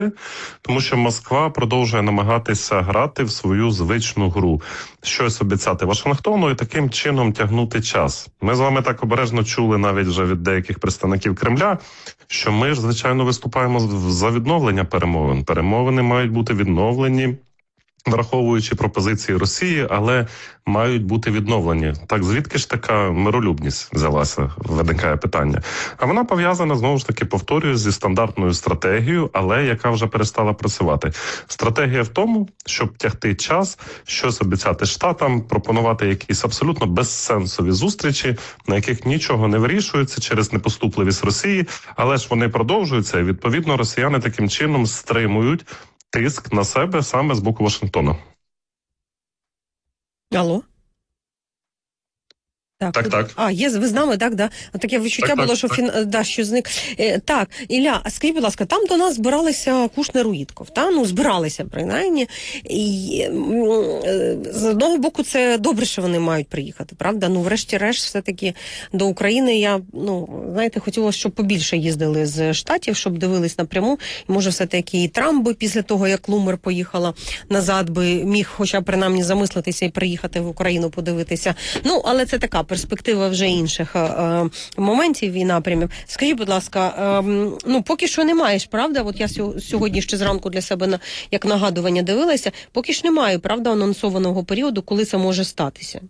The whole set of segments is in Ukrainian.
тому що Москва продовжує намагатися грати в свою звичну гру, щось обіцяти Вашингтону і таким чином тягнути час. Ми з вами так обережно чули навіть вже від деяких представників Кремля, що ми ж, звичайно, виступаємо за відновлення перемовин. Перемовини мають бути відновлені, враховуючи пропозиції Росії, але мають бути відновлені. Так звідки ж така миролюбність взялася, виникає питання. А вона пов'язана, знову ж таки, повторюю, зі стандартною стратегією, але яка вже перестала працювати. Стратегія в тому, щоб тягти час, щось обіцяти Штатам, пропонувати якісь абсолютно безсенсові зустрічі, на яких нічого не вирішується через непоступливість Росії, але ж вони продовжуються, і відповідно росіяни таким чином стримують тиск на себе саме з боку Вашингтона. Алло? Так. Є, ви з нами, так, да. Таке відчуття було, що що зник. Так, Ілля, скажіть, будь ласка, там до нас збиралися Кушнер Уітков, збиралися, принаймні. І, з одного боку, це добре, що вони мають приїхати, правда? Врешті-решт, все-таки до України я, хотіла, щоб побільше їздили з Штатів, щоб дивились напряму. І, може, все-таки і Трамп би після того, як Лумер поїхала назад, би міг хоча б принаймні замислитися і приїхати в Україну подивитися. Але це така перспектива вже інших моментів і напрямів. Скажіть, будь ласка, поки що немає ж, правда? От я сьогодні ще зранку для себе як нагадування дивилася, поки ж немає, правда, анонсованого періоду, коли це може статися.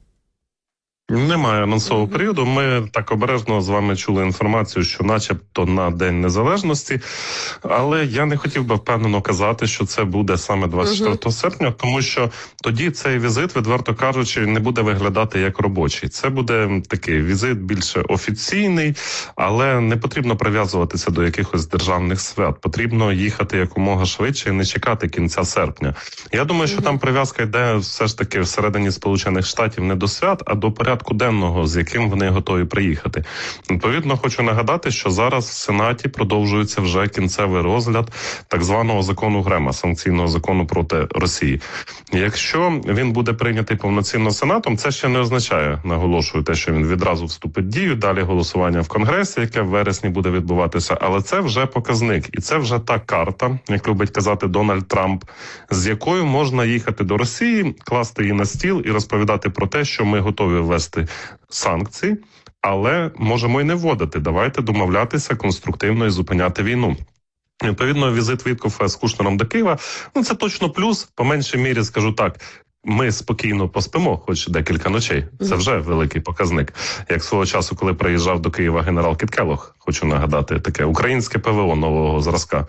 Немає анонсового періоду. Ми так обережно з вами чули інформацію, що начебто на День Незалежності, але я не хотів би впевнено казати, що це буде саме 24 серпня, тому що тоді цей візит, відверто кажучи, не буде виглядати як робочий. Це буде такий візит більше офіційний, але не потрібно прив'язуватися до якихось державних свят. Потрібно їхати якомога швидше і не чекати кінця серпня. Я думаю, що там прив'язка йде все ж таки всередині Сполучених Штатів не до свят, а до порядку денного, з яким вони готові приїхати. Відповідно, хочу нагадати, що зараз в Сенаті продовжується вже кінцевий розгляд так званого закону Грема, санкційного закону проти Росії. Якщо він буде прийнятий повноцінно Сенатом, це ще не означає, наголошую, те, що він відразу вступить в дію, далі голосування в Конгресі, яке в вересні буде відбуватися, але це вже показник. І це вже та карта, як любить казати Дональд Трамп, з якою можна їхати до Росії, класти її на стіл і розповідати про те, що ми готові ввести санкції, але можемо і не вводити. Давайте домовлятися конструктивно і зупиняти війну. Відповідно, візит Віткофа з Кушнером до Києва, це точно плюс, по меншій мірі, скажу так, ми спокійно поспимо, хоч декілька ночей. Це вже великий показник. Як свого часу, коли приїжджав до Києва генерал Кіт Келлог, хочу нагадати, таке українське ПВО нового зразка.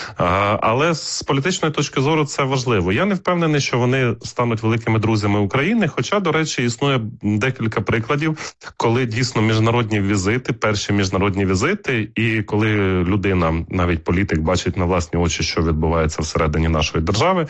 Але з політичної точки зору це важливо. Я не впевнений, що вони стануть великими друзями України, хоча, до речі, існує декілька прикладів, коли дійсно міжнародні візити, перші міжнародні візити, і коли людина, навіть політик, бачить на власні очі, що відбувається всередині нашої держави,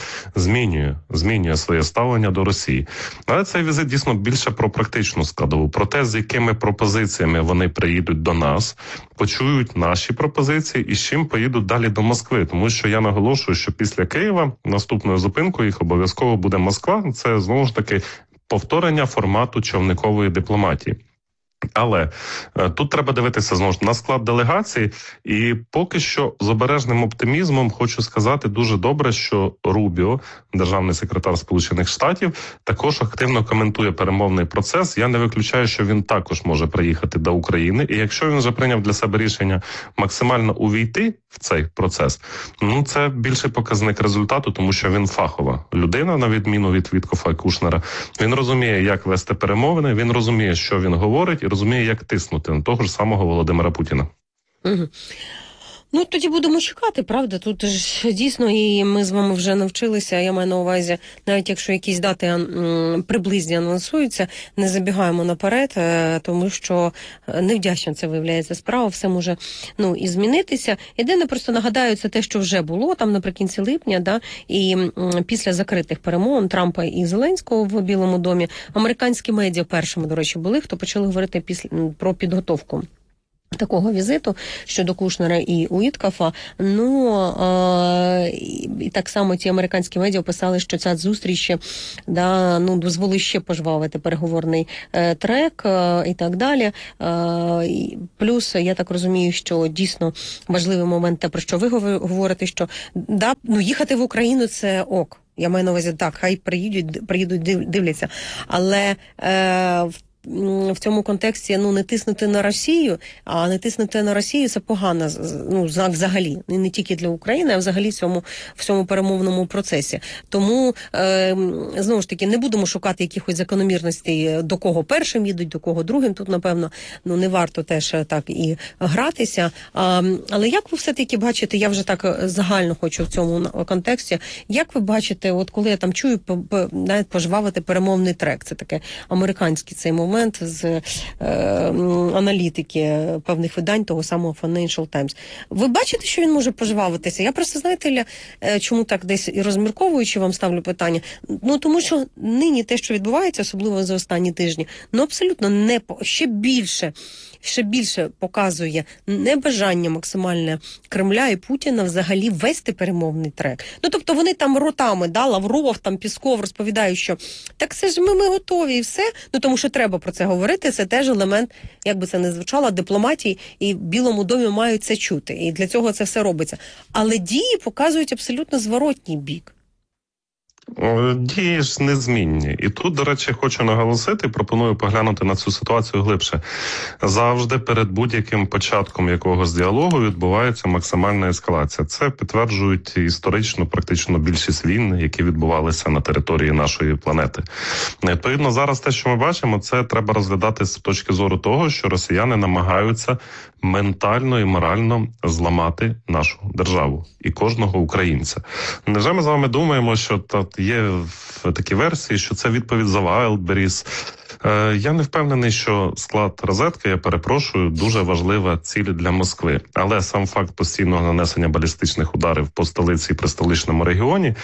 змінює своє ставлення до Росії. Але цей візит дійсно більше про практичну складову, про те, з якими пропозиціями вони приїдуть до нас, почують наші пропозиції і з чим поїдуть далі до Москви. Тому що я наголошую, що після Києва наступною зупинкою їх обов'язково буде Москва. Це, знову ж таки, повторення формату човникової дипломатії. Але тут треба дивитися знову ж на склад делегації, і поки що з обережним оптимізмом хочу сказати дуже добре, що Рубіо, державний секретар Сполучених Штатів, також активно коментує перемовний процес. Я не виключаю, що він також може приїхати до України, і якщо він вже прийняв для себе рішення максимально увійти в цей процес, це більший показник результату, тому що він фахова людина, на відміну від Віткофа і Кушнера. Він розуміє, як вести перемовини, він розуміє, що він говорить, і розуміє, як тиснути на того ж самого Володимира Путіна. Тоді будемо чекати, правда? Тут ж дійсно і ми з вами вже навчилися, я маю на увазі, навіть якщо якісь дати приблизні анонсуються, не забігаємо наперед, тому що невдячна це виявляється справа, все може і змінитися. Єдине, просто нагадаю, це те, що вже було там наприкінці липня, і після закритих перемовин Трампа і Зеленського в Білому домі, американські медіа першими, до речі, були, хто почали говорити про підготовку такого візиту щодо Кушнера і Уіткафа. І так само ті американські медіа писали, що ця зустріч дозволить ще пожвавити переговорний трек і так далі. Плюс, я так розумію, що дійсно важливий момент, те, про що ви говорите, що їхати в Україну – це ок. Я маю на увазі, так, хай приїдуть, дивляться. Але в цьому контексті не тиснути на Росію, а не тиснути на Росію – це погано, знак взагалі. Не тільки для України, а взагалі в цьому перемовному процесі. Тому, знову ж таки, не будемо шукати якихось закономірностей, до кого першим їдуть, до кого другим. Тут, напевно, не варто теж так і гратися. Але як ви все-таки бачите, я вже так загально хочу в цьому контексті, як ви бачите, от коли я там чую пожвавити перемовний трек, це таке американський цей момент, з аналітики певних видань того самого Financial Times. Ви бачите, що він може пожвавитися? Я просто, знаєте, чому так десь і розмірковуючи вам ставлю питання? Тому що нині те, що відбувається, особливо за останні тижні, абсолютно ще більше показує небажання максимальне Кремля і Путіна взагалі вести перемовний трек. Тобто вони там ротами, Лавров, Пісков розповідають, що так це ж ми готові і все. Тому що треба про це говорити, це теж елемент, як би це не звучало, дипломатії, і в Білому домі мають це чути. І для цього це все робиться. Але дії показують абсолютно зворотній бік. Дії ж незмінні. І тут, до речі, хочу наголосити, пропоную поглянути на цю ситуацію глибше. Завжди перед будь-яким початком якогось діалогу відбувається максимальна ескалація. Це підтверджують історично практично більшість війн, які відбувалися на території нашої планети. Відповідно, зараз те, що ми бачимо, це треба розглядати з точки зору того, що росіяни намагаються ментально і морально зламати нашу державу і кожного українця. Невже ми з вами думаємо, що є такі версії, що це відповідь за Wildberries? Я не впевнений, що склад розетки, я перепрошую, дуже важлива ціль для Москви. Але сам факт постійного нанесення балістичних ударів по столиці і пристоличному регіоні,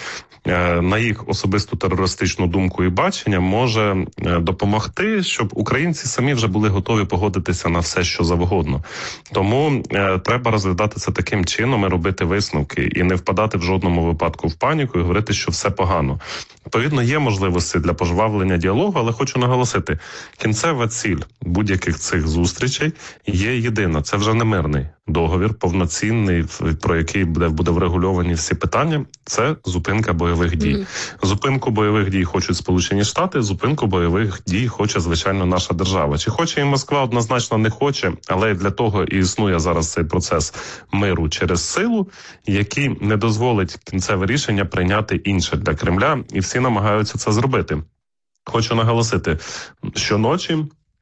на їх особисту терористичну думку і бачення, може допомогти, щоб українці самі вже були готові погодитися на все, що завгодно. Тому треба розглядати це таким чином і робити висновки, і не впадати в жодному випадку в паніку і говорити, що все погано. Відповідно, є можливості для пожвавлення діалогу, але хочу наголосити, кінцева ціль будь-яких цих зустрічей є єдина. Це вже не мирний договір, повноцінний, про який буде врегульовані всі питання. Це зупинка бойових дій. Зупинку бойових дій хочуть Сполучені Штати, зупинку бойових дій хоче, звичайно, наша держава. Чи хоче і Москва, однозначно не хоче, але для того і існує зараз цей процес миру через силу, який не дозволить кінцеве рішення прийняти інше для Кремля, і всі намагаються це зробити. Хочу наголосити, щоночі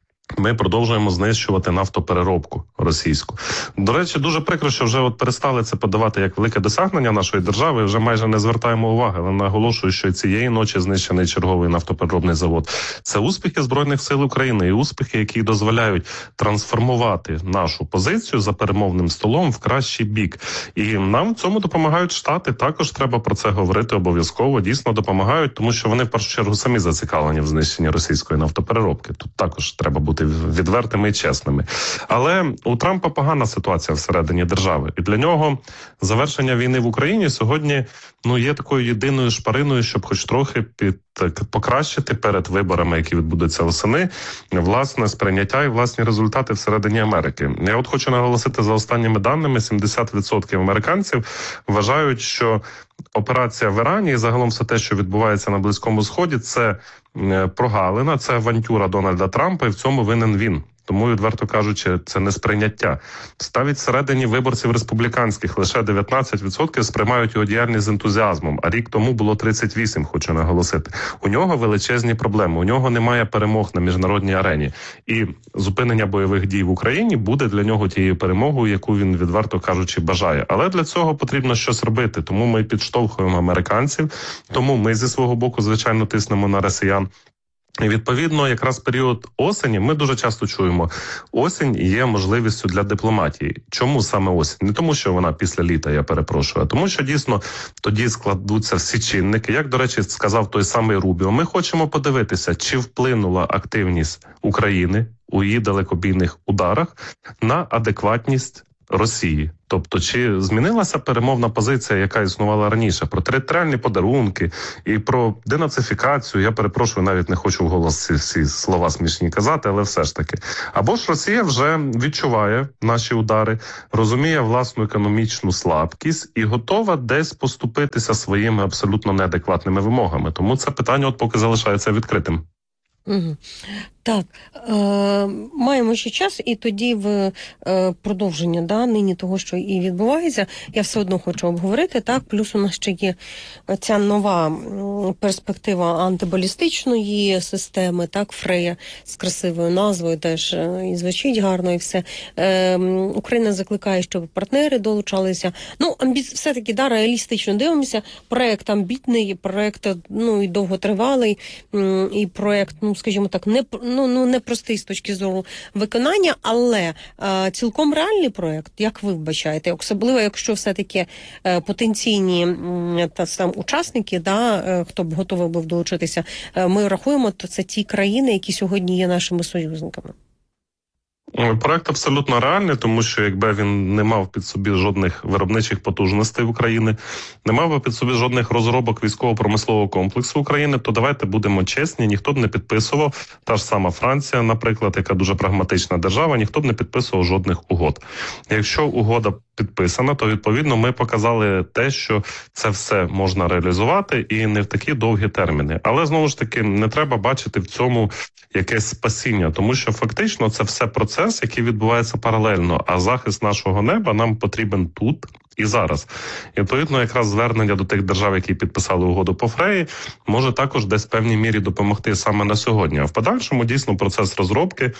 ми продовжуємо знищувати нафтопереробку російську. До речі, дуже прикро, що вже перестали це подавати як велике досягнення нашої держави, вже майже не звертаємо уваги, але наголошую, що цієї ночі знищений черговий нафтопереробний завод. Це успіхи Збройних сил України і успіхи, які дозволяють трансформувати нашу позицію за перемовним столом в кращий бік. І нам в цьому допомагають Штати, також треба про це говорити обов'язково, дійсно допомагають, тому що вони в першу чергу самі зацікавлені в знищенні російської нафтопереробки. Тут також треба бути відвертими і чесними. Але у Трампа погана ситуація всередині держави. І для нього завершення війни в Україні сьогодні є такою єдиною шпариною, щоб хоч трохи покращити перед виборами, які відбудуться восени, власне сприйняття і власні результати всередині Америки. Я хочу наголосити, за останніми даними, 70% американців вважають, що операція в Ірані і загалом все те, що відбувається на Близькому Сході, це прогалина, це авантюра Дональда Трампа, і в цьому винен він. Тому, відверто кажучи, це не сприйняття. Ставить всередині виборців республіканських лише 19% сприймають його діяльність з ентузіазмом, а рік тому було 38%, хочу наголосити. У нього величезні проблеми, у нього немає перемог на міжнародній арені. І зупинення бойових дій в Україні буде для нього тією перемогою, яку він, відверто кажучи, бажає. Але для цього потрібно щось робити, тому ми підштовхуємо американців, тому ми зі свого боку, звичайно, тиснемо на росіян. І відповідно, якраз період осені, ми дуже часто чуємо, осінь є можливістю для дипломатії. Чому саме осінь? Не тому, що вона після літа, я перепрошую, а тому, що дійсно тоді складуться всі чинники. Як, до речі, сказав той самий Рубіо, ми хочемо подивитися, чи вплинула активність України у її далекобійних ударах на адекватність Росії. Тобто, чи змінилася перемовна позиція, яка існувала раніше, про територіальні подарунки і про денацифікацію, я перепрошую, навіть не хочу вголос ці всі слова смішні казати, але все ж таки. Або ж Росія вже відчуває наші удари, розуміє власну економічну слабкість і готова десь поступитися своїми абсолютно неадекватними вимогами. Тому це питання от поки залишається відкритим. Угу. Так, маємо ще час, і тоді в продовження нині того, що і відбувається, я все одно хочу обговорити, так, плюс у нас ще є ця нова перспектива антибалістичної системи, так, Фрея з красивою назвою, теж і звучить гарно, і все. Україна закликає, щоб партнери долучалися. Ну, все-таки, реалістично дивимося, проект амбітний, проект, і довготривалий, і проект, скажімо так, не простий з точки зору виконання, але цілком реальний проєкт, як ви вбачаєте, особливо якщо все-таки потенційні учасники, хто б готовий був долучитися, ми рахуємо, то це ті країни, які сьогодні є нашими союзниками. Проект абсолютно реальний, тому що якби він не мав під собі жодних виробничих потужностей України, не мав би під собі жодних розробок військово-промислового комплексу України, то давайте будемо чесні, ніхто б не підписував, та ж сама Франція, наприклад, яка дуже прагматична держава, ніхто б не підписував жодних угод. Якщо угода підписана, то відповідно ми показали те, що це все можна реалізувати і не в такі довгі терміни. Але знову ж таки не треба бачити в цьому якесь спасіння, тому що фактично це все процес, який відбувається паралельно, а захист нашого неба нам потрібен тут і зараз. І відповідно якраз звернення до тих держав, які підписали угоду по Фреї, може також десь в певній мірі допомогти саме на сьогодні. А в подальшому дійсно процес розробки,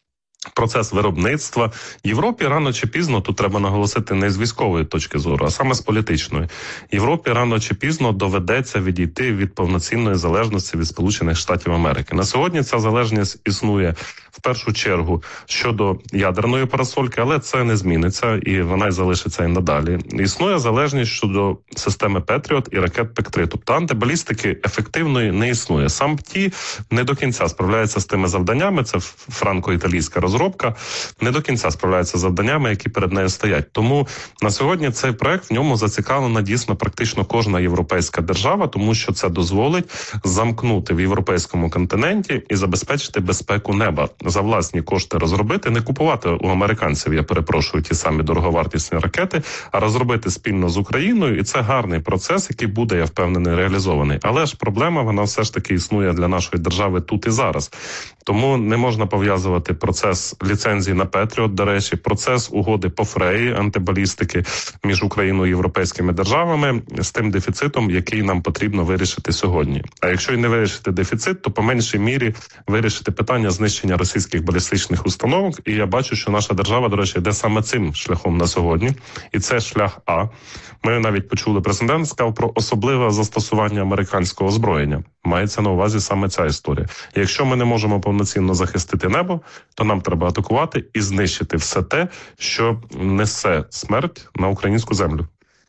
процес виробництва Європі рано чи пізно, тут треба наголосити не з військової точки зору, а саме з політичної. Європі рано чи пізно доведеться відійти від повноцінної залежності від Сполучених Штатів Америки. На сьогодні ця залежність існує в першу чергу щодо ядерної парасольки, але це не зміниться і вона й залишиться і надалі. Існує залежність щодо системи Петріот і ракет ПЕК-3. Тобто антибалістики ефективної не існує. Сам ті не до кінця справляються з тими завданнями, це франко-італійська розробка, не до кінця справляється з завданнями, які перед нею стоять. Тому на сьогодні цей проект, в ньому зацікавлена дійсно практично кожна європейська держава, тому що це дозволить замкнути в європейському континенті і забезпечити безпеку неба. За власні кошти розробити, не купувати у американців, я перепрошую, ті самі дороговартісні ракети, а розробити спільно з Україною. І це гарний процес, який буде, я впевнений, реалізований. Але ж проблема, вона все ж таки існує для нашої держави тут і зараз. Тому не можна пов'язувати процес ліцензії на Петріот, до речі, процес угоди по Фреї, антибалістики між Україною і європейськими державами з тим дефіцитом, який нам потрібно вирішити сьогодні. А якщо і не вирішити дефіцит, то по меншій мірі вирішити питання знищення російських балістичних установок. І я бачу, що наша держава, до речі, йде саме цим шляхом на сьогодні. І це шлях А. Ми навіть почули, президент сказав про особливе застосування американського озброєння. Мається на увазі саме ця історія. Якщо ми не можемо повноцінно захистити небо, то нам треба атакувати і знищити все те, що несе смерть на українську землю.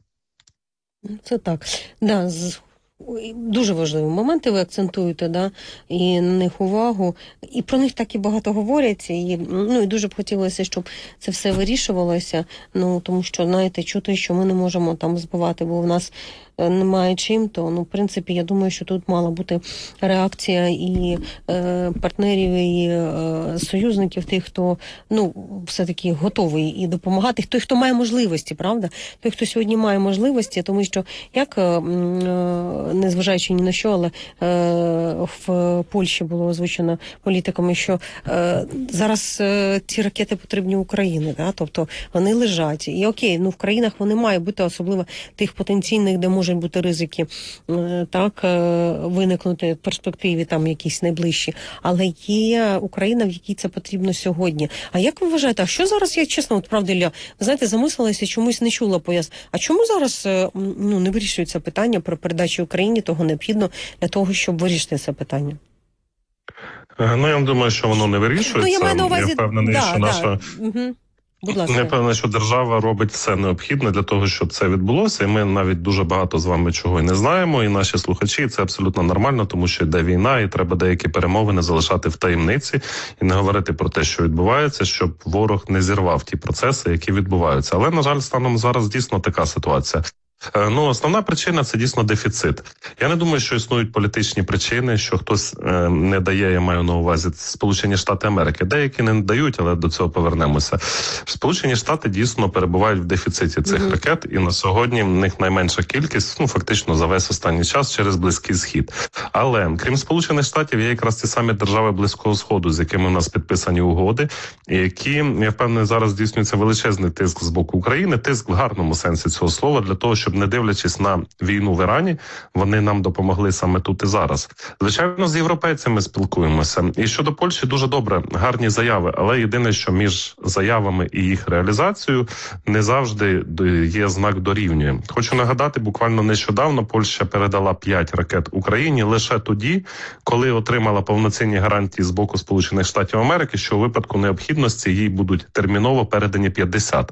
Це так. Да, дуже важливі моменти ви акцентуєте, і на них увагу. І про них так і багато говорять. І дуже б хотілося, щоб це все вирішувалося. Тому що, знаєте, чути, що ми не можемо там збивати, бо в нас немає чим, то, в принципі, я думаю, що тут мала бути реакція і партнерів, і союзників, тих, хто, все-таки готовий і допомагати, той, хто має можливості, правда? Той, хто сьогодні має можливості, тому що, як, незважаючи ні на що, але в Польщі було озвучено політиками, що зараз ці ракети потрібні Україні, тобто вони лежать. І окей, в країнах вони мають бути, особливо тих потенційних, де можуть бути ризики виникнути в перспективі там якісь найближчі. Але є Україна, в якій це потрібно сьогодні. А як ви вважаєте, а що зараз, я чесно, правда, Ілля, ви знаєте, замислилася, чомусь не чула пояс. А чому зараз не вирішується питання про передачу Україні того необхідно для того, щоб вирішити це питання? Ну, я думаю, що воно не вирішується. Я маю на увазі, я впевнений, що наша... Угу. Будь ласка. Я певний, що держава робить все необхідне для того, щоб це відбулося. І ми навіть дуже багато з вами чого й не знаємо. І наші слухачі, і це абсолютно нормально, тому що йде війна, і треба деякі перемовини залишати в таємниці і не говорити про те, що відбувається, щоб ворог не зірвав ті процеси, які відбуваються. Але, на жаль, станом зараз дійсно така ситуація. Основна причина – це дійсно дефіцит. Я не думаю, що існують політичні причини, що хтось не дає, я маю на увазі, Сполучені Штати Америки. Деякі не дають, але до цього повернемося. Сполучені Штати дійсно перебувають в дефіциті цих ракет, і на сьогодні в них найменша кількість, фактично за весь останній час через Близький Схід. Але, крім Сполучених Штатів, є якраз ті самі держави Близького Сходу, з якими у нас підписані угоди, і які, я впевнений, зараз здійснюється величезний тиск з боку України, тиск в гарному сенсі цього слова, для того, щоб не дивлячись на війну в Ірані, вони нам допомогли саме тут і зараз. Звичайно, з європейцями спілкуємося. І щодо Польщі дуже добре, гарні заяви, але єдине, що між заявами і їх реалізацією не завжди є знак дорівнює. Хочу нагадати, буквально нещодавно Польща передала 5 ракет Україні лише тоді, коли отримала повноцінні гарантії з боку Сполучених Штатів Америки, що у випадку необхідності їй будуть терміново передані 50.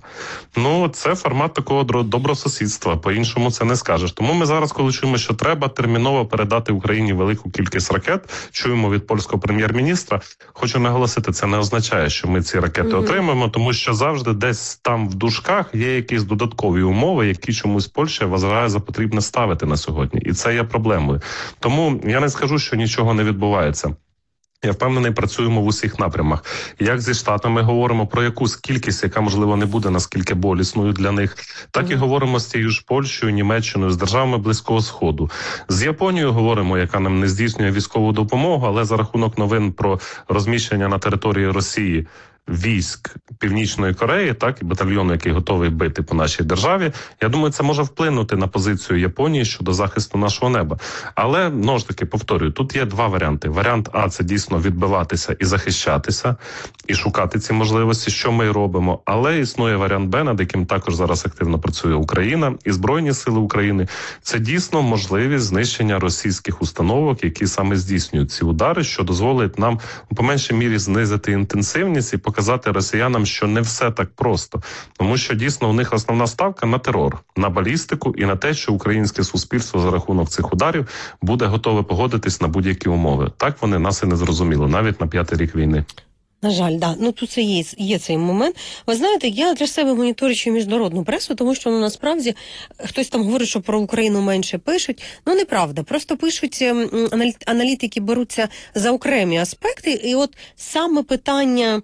Це формат такого добросусідства. По-іншому це не скажеш. Тому ми зараз, коли чуємо, що треба терміново передати Україні велику кількість ракет, чуємо від польського прем'єр-міністра, хочу наголосити, це не означає, що ми ці ракети отримаємо, тому що завжди десь там в дужках є якісь додаткові умови, які чомусь Польща вважає за потрібне ставити на сьогодні. І це є проблемою. Тому я не скажу, що нічого не відбувається. Я впевнений, працюємо в усіх напрямах. Як зі Штатами говоримо про якусь кількість, яка, можливо, не буде наскільки болісною для них, так і говоримо з тією ж Польщею, Німеччиною, з державами Близького Сходу. З Японією говоримо, яка нам не здійснює військову допомогу, але за рахунок новин про розміщення на території Росії військ Північної Кореї, так, і батальйону, який готовий бити по нашій державі, я думаю, це може вплинути на позицію Японії щодо захисту нашого неба. Але, знову ж таки, повторюю, тут є два варіанти. Варіант А – це дійсно відбиватися і захищатися, і шукати ці можливості, що ми й робимо. Але існує варіант Б, над яким також зараз активно працює Україна і Збройні Сили України. Це дійсно можливість знищення російських установок, які саме здійснюють ці удари, що дозволить нам, по меншій мірі, знизити інтенсивність і показати росіянам, що не все так просто. Тому що дійсно у них основна ставка на терор, на балістику і на те, що українське суспільство за рахунок цих ударів буде готове погодитись на будь-які умови. Так вони нас і не зрозуміли, навіть на 5-й рік війни. На жаль, да. Тут це є цей момент. Ви знаєте, я для себе моніторю міжнародну пресу, тому що насправді хтось там говорить, що про Україну менше пишуть. Неправда. Просто пишуть, аналітики беруться за окремі аспекти. І от саме питання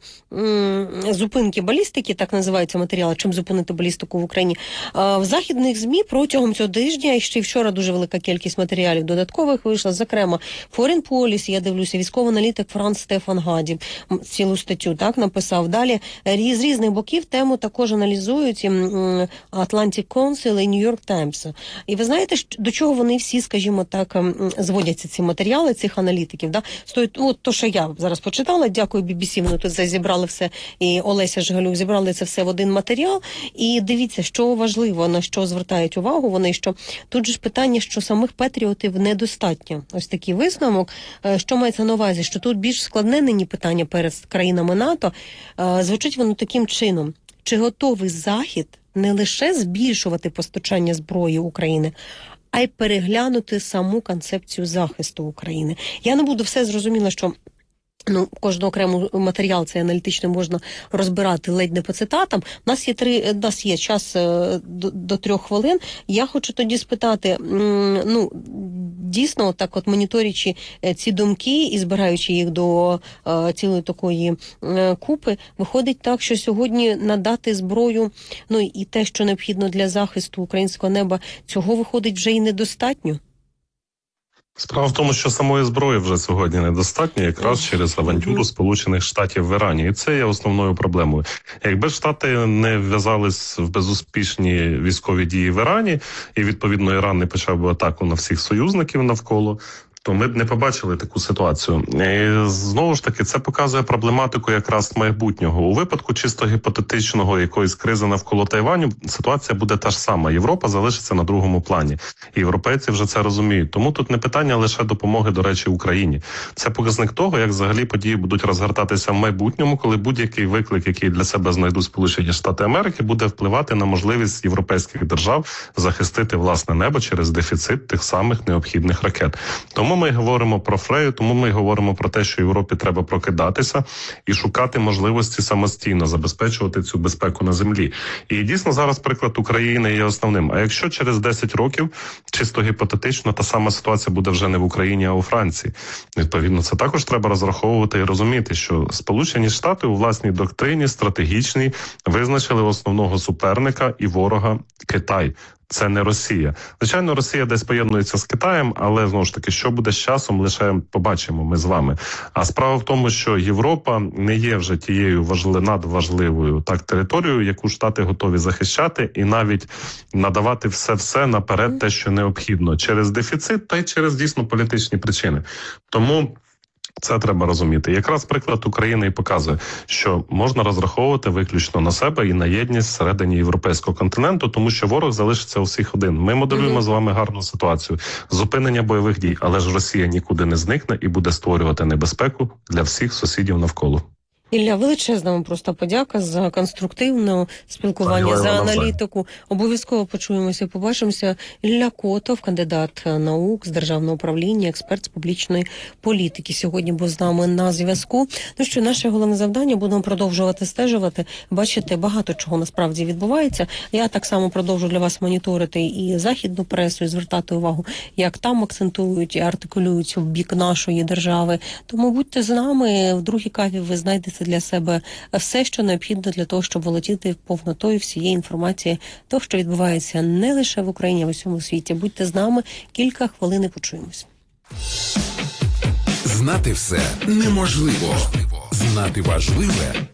зупинки балістики, так називаються матеріали, чим зупинити балістику в Україні, в західних ЗМІ протягом цього тижня, і ще й вчора дуже велика кількість матеріалів додаткових вийшла, зокрема, Foreign Policy, я дивлюся, військовий аналітик Франц Стефан Гаді, цілу статтю так написав. Далі з різних боків тему також аналізують Atlantic Council і New York Times. І ви знаєте, до чого вони всі, скажімо так, зводяться ці матеріали цих аналітиків. Да? Стоїть, то, що я зараз почитала, дякую BBC, вони тут зібрали все, і Олеся Жигалюк зібрали це все в один матеріал. І дивіться, що важливо, на що звертають увагу вони, що тут же ж питання, що самих патріотів недостатньо. Ось такий висновок. Що мається на увазі? Що тут більш складне нині питання перед країнами НАТО. Звучить воно таким чином. Чи готовий Захід не лише збільшувати постачання зброї України, а й переглянути саму концепцію захисту України? Я не буду все зрозуміла, що кожен окремий матеріал цей аналітичний можна розбирати ледь не по цитатам. У нас є час до 3 хвилин. Я хочу тоді спитати, дійсно, так от моніторячи ці думки і збираючи їх до цілої такої купи, виходить так, що сьогодні надати зброю, і те, що необхідно для захисту українського неба, цього виходить вже і недостатньо. Справа в тому, що самої зброї вже сьогодні недостатньо, якраз через авантюру Сполучених Штатів в Ірані. І це є основною проблемою. Якби Штати не вв'язались в безуспішні військові дії в Ірані, і, відповідно, Іран не почав би атаку на всіх союзників навколо, то ми б не побачили таку ситуацію. І знову ж таки, це показує проблематику якраз майбутнього. У випадку чисто гіпотетичного якоїсь кризи навколо Тайваню ситуація буде та ж сама. Європа залишиться на другому плані. І європейці вже це розуміють. Тому тут не питання лише допомоги, до речі, Україні. Це показник того, як взагалі події будуть розгортатися в майбутньому, коли будь-який виклик, який для себе знайдуть Сполучені Штати Америки, буде впливати на можливість європейських держав захистити власне небо через дефіцит тих самих необхідних ракет. Тому ми говоримо про Фрею, тому ми говоримо про те, що Європі треба прокидатися і шукати можливості самостійно забезпечувати цю безпеку на землі. І дійсно зараз приклад України є основним. А якщо через 10 років, чисто гіпотетично, та сама ситуація буде вже не в Україні, а у Франції. Відповідно, це також треба розраховувати і розуміти, що Сполучені Штати у власній доктрині стратегічній визначили основного суперника і ворога Китай. Це не Росія. Звичайно, Росія десь поєднується з Китаєм, але, знову ж таки, що буде з часом, лише побачимо ми з вами. А справа в тому, що Європа не є вже тією надважливою територією, яку Штати готові захищати і навіть надавати все наперед те, що необхідно, через дефіцит та й через дійсно політичні причини. Тому це треба розуміти. Якраз приклад України і показує, що можна розраховувати виключно на себе і на єдність всередині європейського континенту, тому що ворог залишиться у всіх один. Ми моделюємо з вами гарну ситуацію. Зупинення бойових дій, але ж Росія нікуди не зникне і буде створювати небезпеку для всіх сусідів навколо. Ілля, величезна вам просто подяка за конструктивне спілкування, за аналітику. Обов'язково почуємося, побачимося. Ілля Котов, кандидат наук з державного управління, експерт з публічної політики. Сьогодні був з нами на зв'язку. Ну що, наше головне завдання, будемо продовжувати стежувати, бачити багато чого насправді відбувається. Я так само продовжу для вас моніторити і західну пресу, і звертати увагу, як там акцентують і артикулюють в бік нашої держави. Тому будьте з нами, в другій каві ви знайдете для себе все, що необхідно для того, щоб володіти повнотою всієї інформації, того, що відбувається не лише в Україні, а в усьому світі. Будьте з нами, кілька хвилин і почуємось. Знати все неможливо. Знати важливе